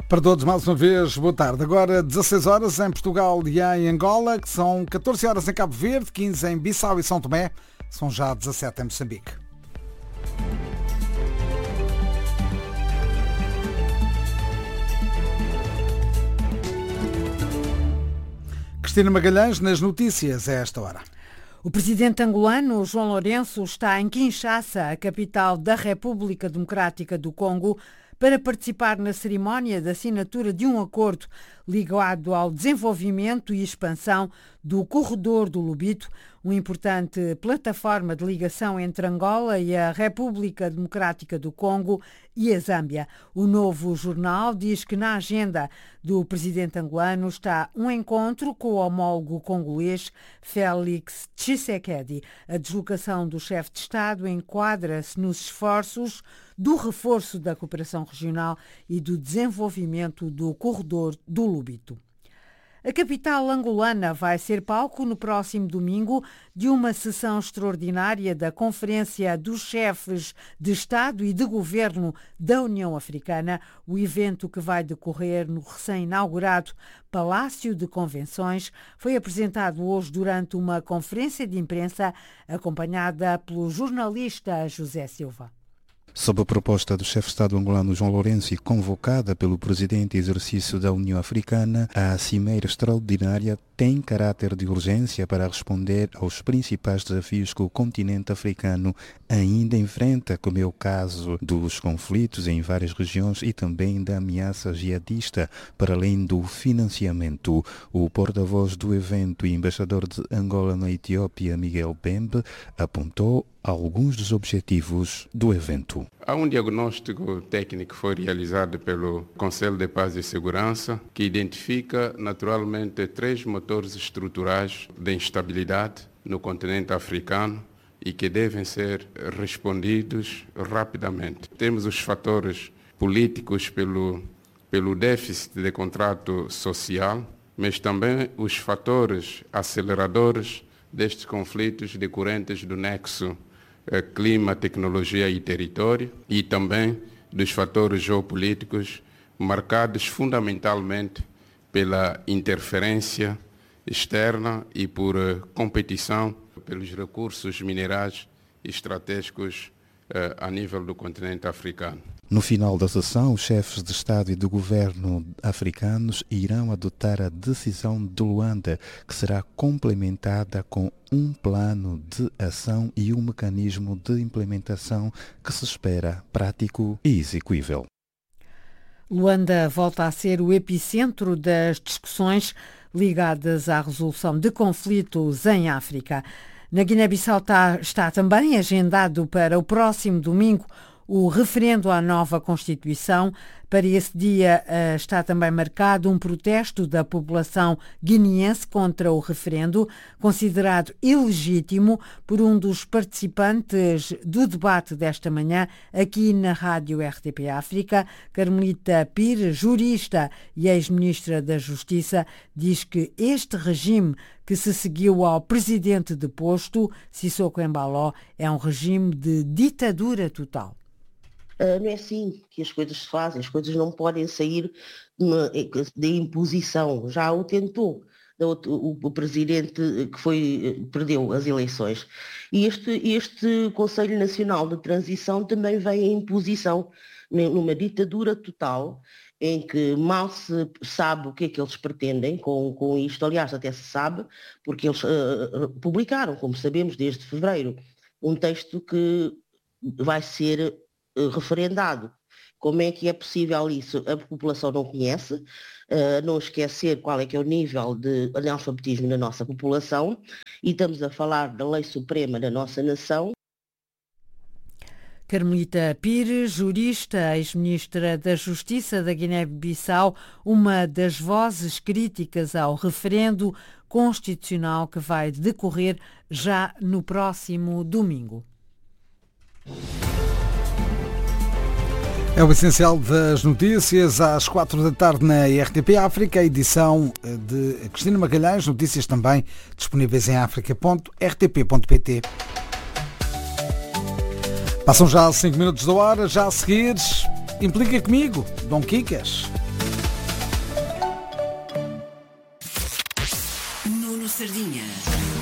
Para todos, mais uma vez, boa tarde. Agora 16 horas em Portugal e em Angola, que são 14 horas em Cabo Verde, 15 em Bissau e São Tomé, são já 17 em Moçambique. Cristina Magalhães, nas notícias a esta hora. O presidente angolano, João Lourenço, está em Kinshasa, a capital da República Democrática do Congo, para participar na cerimónia de assinatura de um acordo ligado ao desenvolvimento e expansão do Corredor do Lobito, uma importante plataforma de ligação entre Angola e a República Democrática do Congo e a Zâmbia. O Novo Jornal diz que na agenda do presidente angolano está um encontro com o homólogo congolês Félix Tshisekedi. A deslocação do chefe de Estado enquadra-se nos esforços do reforço da cooperação regional e do desenvolvimento do Corredor do Lobito. A capital angolana vai ser palco no próximo domingo de uma sessão extraordinária da Conferência dos Chefes de Estado e de Governo da União Africana, o evento que vai decorrer no recém-inaugurado Palácio de Convenções foi apresentado hoje durante uma conferência de imprensa acompanhada pelo jornalista José Silva. Sob a proposta do chefe de Estado angolano João Lourenço e convocada pelo presidente em exercício da União Africana, a cimeira extraordinária tem caráter de urgência para responder aos principais desafios que o continente africano ainda enfrenta, como é o caso dos conflitos em várias regiões e também da ameaça jihadista, para além do financiamento. O porta-voz do evento e embaixador de Angola na Etiópia, Miguel Bembe, apontou alguns dos objetivos do evento. Há um diagnóstico técnico que foi realizado pelo Conselho de Paz e Segurança que identifica naturalmente 3 motores estruturais de instabilidade no continente africano e que devem ser respondidos rapidamente. Temos os fatores políticos pelo déficit de contrato social, mas também os fatores aceleradores destes conflitos decorrentes do nexo clima, tecnologia e território, e também dos fatores geopolíticos marcados fundamentalmente pela interferência externa e por competição pelos recursos minerais estratégicos a nível do continente africano. No final da sessão, os chefes de Estado e de Governo africanos irão adotar a decisão de Luanda, que será complementada com um plano de ação e um mecanismo de implementação que se espera prático e execuível. Luanda volta a ser o epicentro das discussões ligadas à resolução de conflitos em África. Na Guiné-Bissau está também agendado para o próximo domingo o referendo à nova Constituição. Para esse dia está também marcado um protesto da população guineense contra o referendo, considerado ilegítimo por um dos participantes do debate desta manhã aqui na Rádio RTP África. Carmelita Pires, jurista e ex-ministra da Justiça, diz que este regime que se seguiu ao presidente deposto, Sissoko Embaló, é um regime de ditadura total. Não é assim que as coisas se fazem, as coisas não podem sair de imposição. Já o tentou o presidente que perdeu as eleições. E este Conselho Nacional de Transição também vem em imposição, numa ditadura total, em que mal se sabe o que é que eles pretendem com isto. Aliás, até se sabe, porque eles publicaram, como sabemos, desde fevereiro, um texto que vai ser referendado. Como é que é possível isso? A população não conhece, não esquecer qual é que é o nível de analfabetismo na nossa população, e estamos a falar da lei suprema da nossa nação. Carmelita Pires, jurista, ex-ministra da Justiça da Guiné-Bissau, uma das vozes críticas ao referendo constitucional que vai decorrer já no próximo domingo. É o essencial das notícias, às 4 da tarde na RTP África, edição de Cristina Magalhães, notícias também disponíveis em africa.rtp.pt. Passam já 5 minutos da hora, já a seguir, implica comigo, Dom Quincas. Nuno Sardinha.